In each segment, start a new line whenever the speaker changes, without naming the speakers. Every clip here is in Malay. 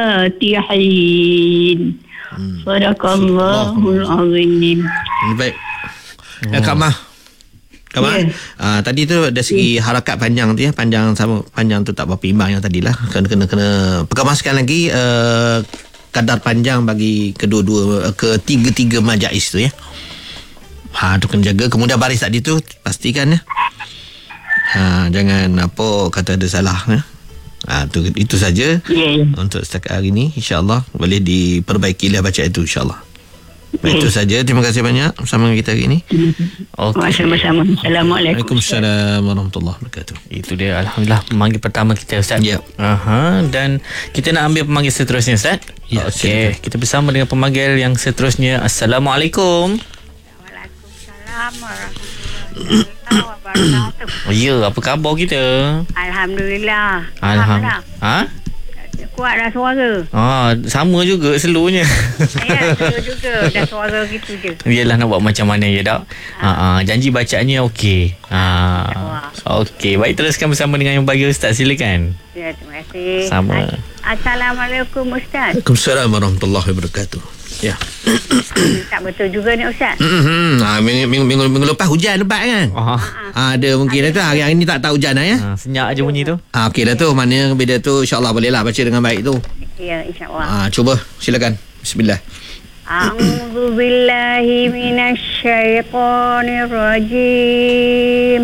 Fatihin. Sadaqallahul azim.
Baik. Kak Mah. Tadi tu dari segi harakat panjang tu ya, panjang tu tak berapa imbang yang tadilah. Kena perkemaskan lagi kadar panjang bagi ketiga majlis tu ya. Tu kena jaga. Kemudian baris tadi tu pastikan ya. Jangan kata ada salah ya. Itu saja untuk setakat hari ni. InsyaAllah boleh diperbaikilah bacaan itu insyaAllah. Baik, itu saja. Terima kasih banyak bersama kita hari ini.
Sama-sama. Assalamualaikum.
Waalaikumsalam warahmatullahi wabarakatuh.
Itu dia, alhamdulillah, pemanggil pertama kita, Ustaz.
Ya.
Dan kita nak ambil pemanggil seterusnya, Ustaz.
Ya,
okey, kita bersama dengan pemanggil yang seterusnya. Assalamualaikum.
Waalaikumsalam warahmatullahi wabarakatuh.
Ya, apa khabar kita?
Alhamdulillah. Kuat dah suara.
Sama juga seluruhnya.
Ya, juga dah suara gitu je.
Yalah, nak buat macam mana ya, Dok? Janji bacaannya okey. Okey, baik, teruskan bersama dengan yang bagi Ustaz, silakan.
Ya, terima kasih.
Sama.
Assalamualaikum Ustaz.
Waalaikumsalam warahmatullahi wabarakatuh. Ya.
Tak betul juga ni Ustaz.
Minggu lepas hujan lebat kan? Ada mungkin tu hari ni tak tahu hujan ya.
Senyap aja bunyi tu.
Okey dah tu, mana beda tu insya-Allah bolehlah baca dengan baik tu.
Ya, insya-Allah.
Cuba silakan. Bismillah.
A'udzu billahi minasyaitonir rajim.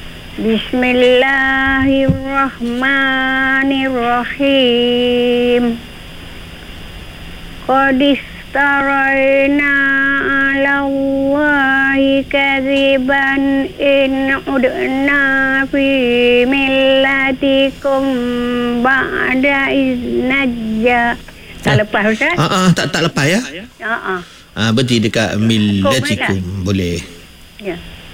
Bismillahirrahmanirrahim. Qad istarayna 'ala Allahi kadziban in udna fi millatikum ba'da iznajja. Tak lepas Ustaz?
Tak lepas ya? Berarti dekat millatikum boleh.
Ya.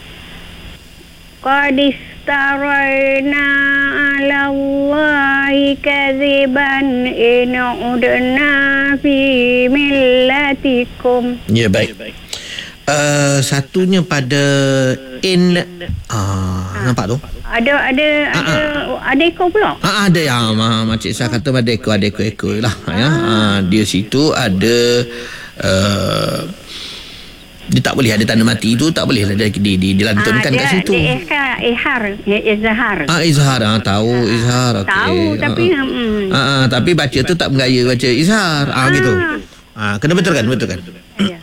Qad istarayna 'ala Allahi kadziban in udna fi millatikum.
Ya, baik. Satunya pada in nampak tu?
Ada ekor pula.
Ada yang Makcik Syah kata ada ekor lah ya. Dia situ ada dia tak boleh ada tanda mati tu, tak boleh lah dilantunkan kat situ.
Izhar.
Izhar tahu izhar.
Tahu tapi
tapi baca tu tak bergaya baca izhar. Gitu. Kena betulkan.
Ya.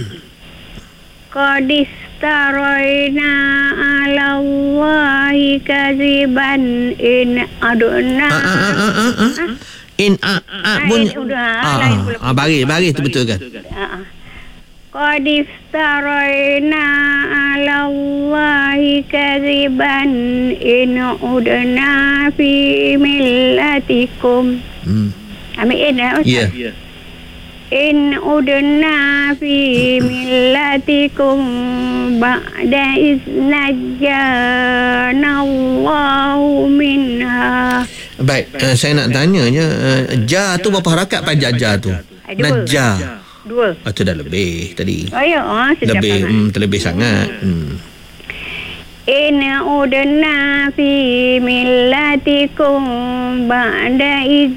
Qad istarayna 'ala Allahi kadziban in aduna. Bagi tu betul kan? Qad istarayna 'ala Allahi kadziban in udna fi millatikum. Ambil in Ustaz.
Ya.
In udna fi millatikum ba'da iznajjana Allahu minha.
Baik, saya nak tanya je, ja tu berapa harakat panjang ja tu? Najja.
2.
Tu dah lebih tadi. Terlebih sangat.
In udna fi millatikum ba'da